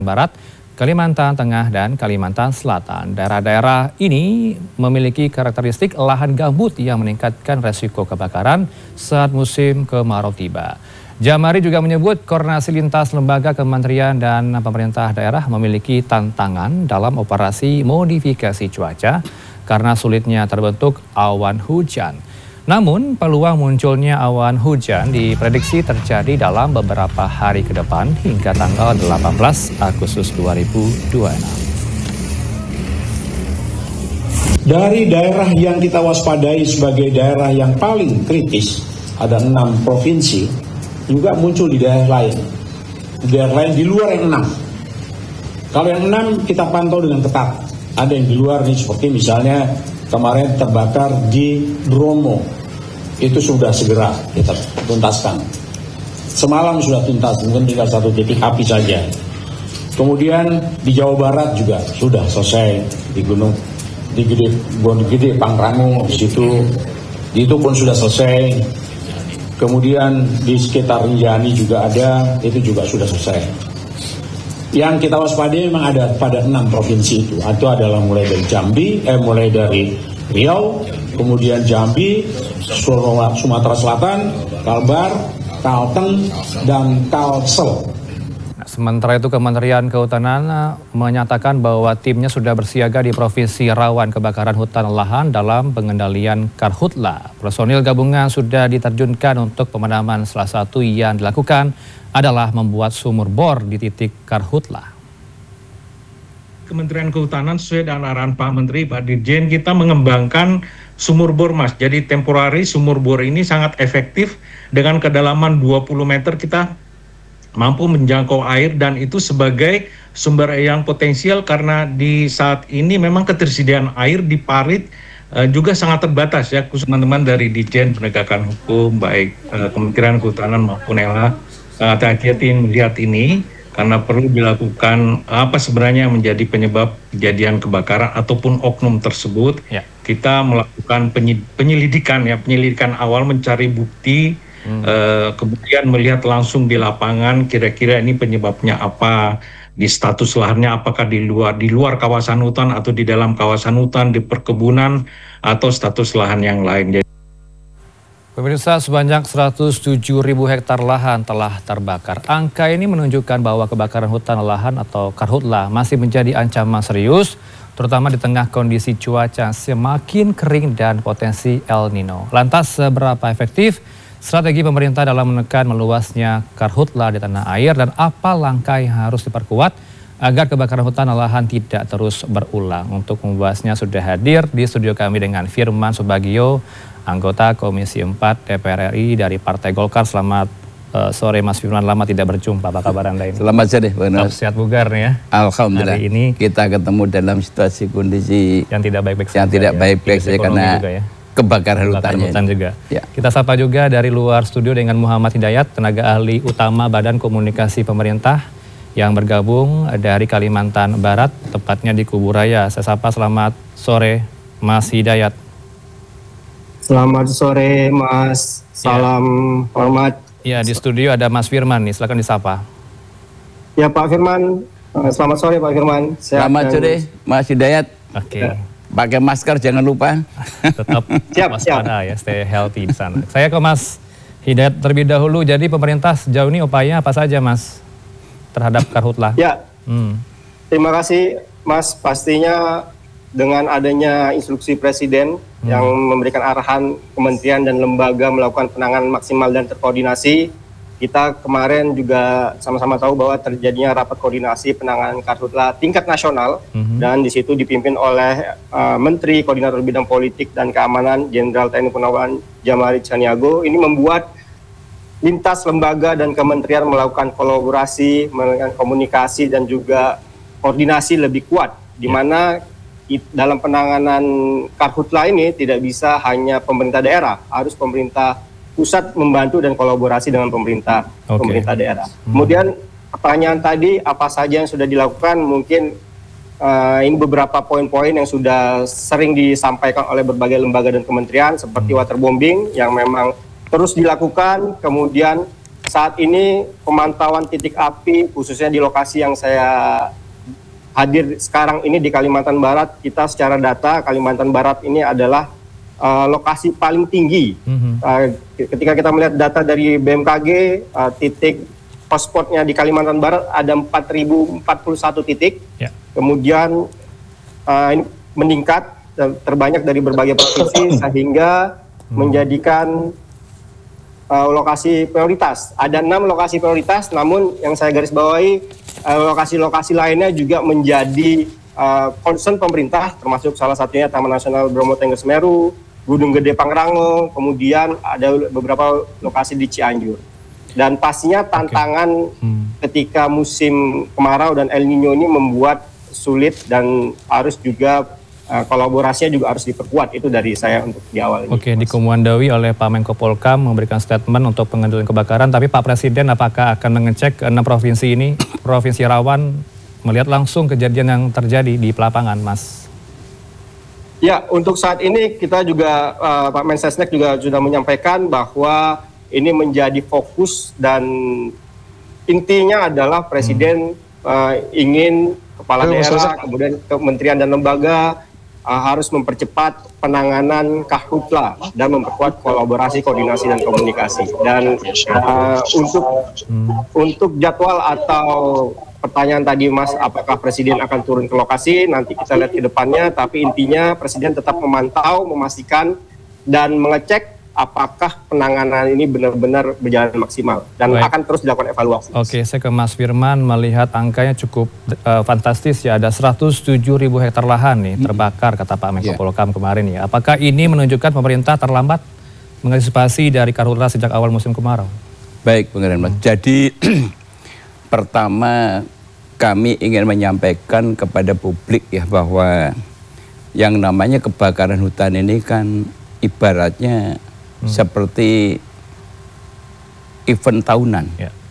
Barat, Kalimantan Tengah, dan Kalimantan Selatan. Daerah-daerah ini memiliki karakteristik lahan gambut yang meningkatkan resiko kebakaran saat musim kemarau tiba. Jamari juga menyebut koordinasi lintas lembaga kementerian dan pemerintah daerah memiliki tantangan dalam operasi modifikasi cuaca karena sulitnya terbentuk awan hujan. Namun, peluang munculnya awan hujan diprediksi terjadi dalam beberapa hari ke depan hingga tanggal 18 Agustus 2026. Dari daerah yang kita waspadai sebagai daerah yang paling kritis, ada 6 provinsi, juga muncul di daerah lain. Di daerah lain di luar yang 6. Kalau yang 6 kita pantau dengan ketat. Ada yang di luar nih, seperti misalnya kemarin terbakar di Bromo, itu sudah segera kita tuntaskan. Semalam sudah tuntas, mungkin tinggal 1 titik api saja. Kemudian di Jawa Barat juga sudah selesai di Gunung Gede, Pangrango, itu pun sudah selesai. Kemudian di sekitar Rinjani juga ada, itu juga sudah selesai. Yang kita waspadai memang ada pada 6 provinsi itu. Itu adalah mulai dari Riau, kemudian Jambi, Sumatera Selatan, Kalbar, Kalteng, dan Kalsel. Sementara itu Kementerian Kehutanan menyatakan bahwa timnya sudah bersiaga di provinsi rawan kebakaran hutan lahan dalam pengendalian Karhutla. Personil gabungan sudah diterjunkan untuk pemadaman. Salah satu yang dilakukan adalah membuat sumur bor di titik Karhutla. Kementerian Kehutanan sesuai dengan arahan Pak Menteri, Pak Dirjen, kita mengembangkan sumur bor, Mas. Jadi temporari sumur bor ini sangat efektif. Dengan kedalaman 20 meter kita mampu menjangkau air, dan itu sebagai sumber yang potensial karena di saat ini memang ketersediaan air di parit juga sangat terbatas ya, khusus teman-teman dari Ditjen Penegakan Hukum, baik Kementerian Kehutanan maupun ELA, hati-hati melihat ini karena perlu dilakukan apa sebenarnya yang menjadi penyebab kejadian kebakaran ataupun oknum tersebut. Ya. Kita melakukan penyelidikan awal, mencari bukti. Kemudian melihat langsung di lapangan kira-kira ini penyebabnya apa, di status lahannya apakah di luar kawasan hutan atau di dalam kawasan hutan, di perkebunan atau status lahan yang lain. Pemirsa, sebanyak 107.000 hektar lahan telah terbakar. Angka ini menunjukkan bahwa kebakaran hutan lahan atau Karhutla masih menjadi ancaman serius, terutama di tengah kondisi cuaca semakin kering dan potensi El Nino. Lantas seberapa efektif strategi pemerintah dalam menekan meluasnya Karhutla di tanah air, dan apa langkah yang harus diperkuat agar kebakaran hutan dan lahan tidak terus berulang? Untuk membahasnya sudah hadir di studio kami dengan Firman Subagio, anggota Komisi 4 DPR RI dari Partai Golkar. Selamat sore Mas Firman, lama tidak berjumpa. Apa kabar Anda ini? Selamat sore, benar. Sehat bugar nih ya? Alhamdulillah. Hari ini kita ketemu dalam situasi kondisi yang tidak baik-baik saja. Yang tidak baik-baik saja karena ya, kebakaran hutan juga. Ya. Kita sapa juga dari luar studio dengan Muhammad Hidayat, tenaga ahli utama Badan Komunikasi Pemerintah yang bergabung dari Kalimantan Barat, tepatnya di Kuburaya. Saya sapa, selamat sore Mas Hidayat. Selamat sore Mas, salam hormat. Ya, di studio ada Mas Firman nih, silakan disapa. Ya Pak Firman, selamat sore Pak Firman. Selamat sore Mas Hidayat. Oke. Ya. Pakai masker jangan lupa. Tetap waspada ya, stay healthy di sana. Saya ke Mas Hidayat terlebih dahulu. Jadi pemerintah sejauh ini upaya apa saja Mas terhadap Karhutla? Ya, terima kasih Mas. Pastinya dengan adanya instruksi Presiden yang memberikan arahan kementerian dan lembaga melakukan penanganan maksimal dan terkoordinasi, kita kemarin juga sama-sama tahu bahwa terjadinya rapat koordinasi penanganan Karhutla tingkat nasional, dan di situ dipimpin oleh Menteri Koordinator Bidang Politik dan Keamanan Jenderal TNI Purnawirawan Jamari Caniago. Ini membuat lintas lembaga dan kementerian melakukan kolaborasi, melakukan komunikasi dan juga koordinasi lebih kuat, di mana dalam penanganan Karhutla ini tidak bisa hanya pemerintah daerah, harus pemerintah pusat membantu dan kolaborasi dengan pemerintah daerah. Kemudian pertanyaan tadi, apa saja yang sudah dilakukan? Mungkin ini beberapa poin-poin yang sudah sering disampaikan oleh berbagai lembaga dan kementerian, seperti waterbombing yang memang terus dilakukan. Kemudian saat ini pemantauan titik api khususnya di lokasi yang saya hadir sekarang ini di Kalimantan Barat, kita secara data Kalimantan Barat ini adalah lokasi paling tinggi. Ketika kita melihat data dari BMKG, titik hotspotnya di Kalimantan Barat ada 4.041 titik. Kemudian ini meningkat terbanyak dari berbagai provinsi sehingga menjadikan lokasi prioritas. Ada 6 lokasi prioritas, namun yang saya garis bawahi lokasi-lokasi lainnya juga menjadi concern pemerintah, termasuk salah satunya Taman Nasional Bromo Tengger Semeru, Gunung Gede Pangrango, kemudian ada beberapa lokasi di Cianjur. Dan pastinya tantangan ketika musim kemarau dan El Nino ini membuat sulit dan harus juga kolaborasinya juga harus diperkuat. Itu dari saya untuk di awal ini. Oke, dikomandoi oleh Pak Menko Polhukam memberikan statement untuk pengendalian kebakaran, tapi Pak Presiden apakah akan mengecek 6 provinsi ini, provinsi rawan, melihat langsung kejadian yang terjadi di lapangan, Mas? Ya, untuk saat ini kita juga, Pak Mensesnek juga sudah menyampaikan bahwa ini menjadi fokus dan intinya adalah Presiden ingin kepala daerah, kemudian kementerian dan lembaga harus mempercepat penanganan Karhutla dan memperkuat kolaborasi, koordinasi, dan komunikasi. Dan untuk jadwal atau pertanyaan tadi Mas, apakah Presiden akan turun ke lokasi, nanti kita lihat ke depannya, tapi intinya Presiden tetap memantau, memastikan, dan mengecek apakah penanganan ini benar-benar berjalan maksimal dan akan terus dilakukan evaluasi. Oke, saya ke Mas Firman, melihat angkanya cukup fantastis ya, ada 107.000 hektar lahan nih terbakar kata Pak Menko Polhukam kemarin ya. Apakah ini menunjukkan pemerintah terlambat mengantisipasi dari Karhutla sejak awal musim kemarau? Baik, Bung Renmat. Jadi pertama kami ingin menyampaikan kepada publik ya bahwa yang namanya kebakaran hutan ini kan ibaratnya seperti event tahunan.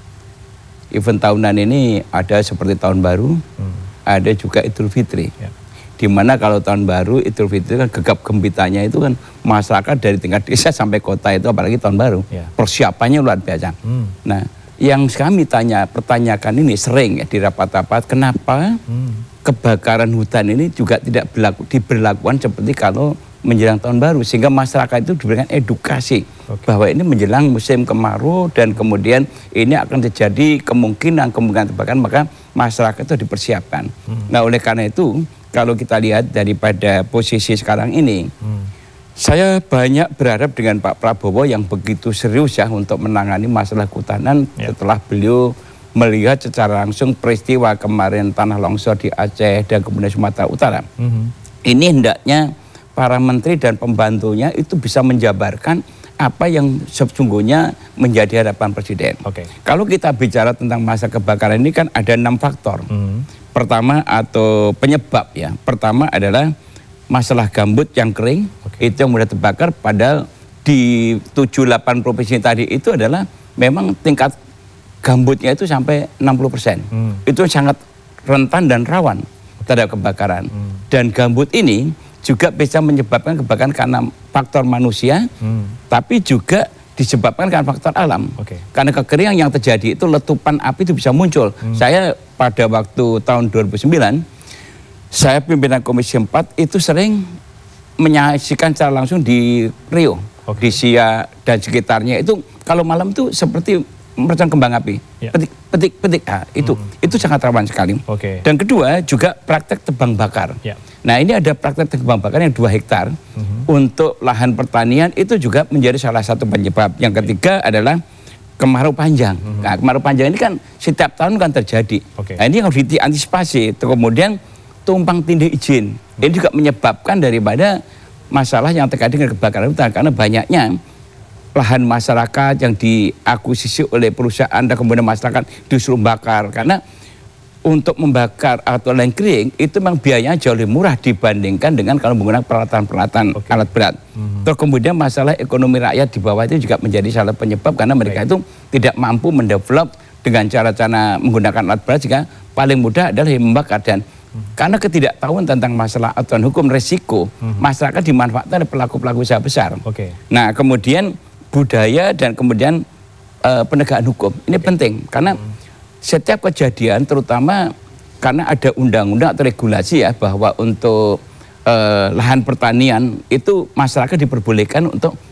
Event tahunan ini ada seperti tahun baru, ada juga Idul Fitri. Dimana kalau tahun baru, Idul Fitri kan gegap gempitanya itu kan masyarakat dari tingkat desa sampai kota itu, apalagi tahun baru, persiapannya luar biasa. Nah, yang kami pertanyakan ini sering ya di rapat-rapat, kenapa kebakaran hutan ini juga tidak diberlakukan seperti kalau menjelang tahun baru, sehingga masyarakat itu diberikan edukasi bahwa ini menjelang musim kemarau dan kemudian ini akan terjadi kemungkinan kebakaran, maka masyarakat itu dipersiapkan. Nah, oleh karena itu kalau kita lihat daripada posisi sekarang ini, saya banyak berharap dengan Pak Prabowo yang begitu serius ya untuk menangani masalah kehutanan setelah beliau melihat secara langsung peristiwa kemarin tanah longsor di Aceh dan kemudian Sumatera Utara. Ini hendaknya para menteri dan pembantunya itu bisa menjabarkan apa yang sesungguhnya menjadi harapan Presiden. Kalau kita bicara tentang masa kebakaran ini kan ada 6 faktor. Pertama atau penyebab ya. Pertama adalah masalah gambut yang kering, itu yang mudah terbakar, padahal di 7-8 provinsi tadi itu adalah memang tingkat gambutnya itu sampai 60%. Itu sangat rentan dan rawan terhadap kebakaran. Dan gambut ini juga bisa menyebabkan kebakaran karena faktor manusia, tapi juga disebabkan karena faktor alam. Karena kekeringan yang terjadi itu letupan api itu bisa muncul. Saya pada waktu tahun 2009, saya pimpinan Komisi 4 itu sering menyaksikan secara langsung di Rio, di Sia dan sekitarnya itu kalau malam itu seperti mercon kembang api, petik, itu sangat rawan sekali. Dan kedua juga praktek tebang bakar. Nah, ini ada praktek tebang bakar yang 2 hektar untuk lahan pertanian, itu juga menjadi salah satu penyebab. Yang ketiga adalah kemarau panjang. Nah, kemarau panjang ini kan setiap tahun kan terjadi. Nah, ini harus diantisipasi. Kemudian tumpang tindih izin, ini juga menyebabkan daripada masalah yang terkait dengan kebakaran hutan, karena banyaknya lahan masyarakat yang diakuisisi oleh perusahaan dan kemudian masyarakat disuruh bakar, karena untuk membakar atau lahan kering itu memang biayanya jauh lebih murah dibandingkan dengan kalau menggunakan peralatan-peralatan alat berat. Terus kemudian masalah ekonomi rakyat di bawah itu juga menjadi salah penyebab, karena mereka itu tidak mampu mendevelop dengan cara-cara menggunakan alat berat, jika paling mudah adalah membakar. Dan karena ketidaktahuan tentang masalah aturan hukum resiko, masyarakat dimanfaatkan oleh pelaku-pelaku usaha besar. Nah, kemudian budaya dan kemudian penegakan hukum. Ini penting karena setiap kejadian terutama karena ada undang-undang atau regulasi ya bahwa untuk lahan pertanian itu masyarakat diperbolehkan untuk